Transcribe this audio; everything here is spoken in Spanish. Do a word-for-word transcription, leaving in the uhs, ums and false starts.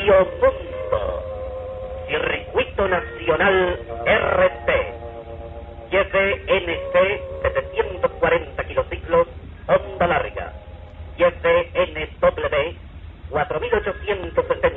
medio mundo. Circuito Nacional R T. Y F N C setecientos cuarenta kilociclos, onda larga. Y F N W cuatro mil ochocientos setenta